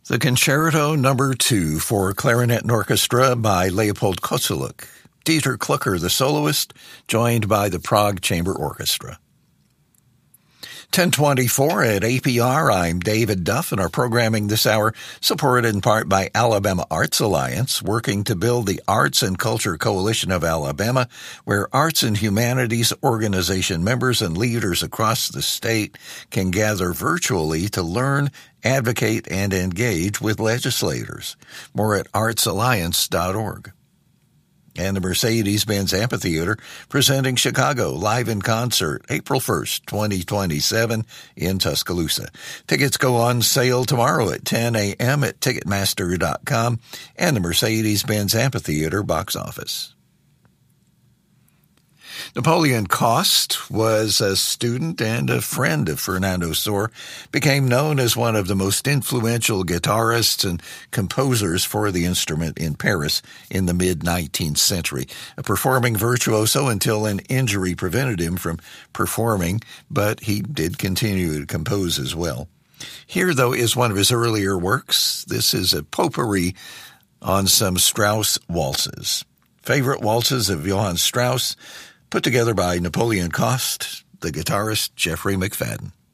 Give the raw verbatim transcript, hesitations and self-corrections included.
The Concerto Number Two for Clarinet and Orchestra by Leopold Kozelek. Dieter Klucker, the soloist, joined by the Prague Chamber Orchestra. ten twenty-four at A P R. I'm David Duff, and our programming this hour supported in part by Alabama Arts Alliance, working to build the Arts and Culture Coalition of Alabama, where arts and humanities organization members and leaders across the state can gather virtually to learn, advocate, and engage with legislators. More at arts alliance dot org. And the Mercedes-Benz Amphitheater presenting Chicago live in concert April first, twenty twenty-seven in Tuscaloosa. Tickets go on sale tomorrow at ten a.m. at Ticketmaster dot com and the Mercedes-Benz Amphitheater box office. Napoleon Coste was a student and a friend of Fernando Sor, became known as one of the most influential guitarists and composers for the instrument in Paris in the mid-nineteenth century, a performing virtuoso until an injury prevented him from performing, but he did continue to compose as well. Here, though, is one of his earlier works. This is a potpourri on some Strauss waltzes. Favorite waltzes of Johann Strauss, put together by Napoleon Coste, the guitarist Jeffrey McFadden.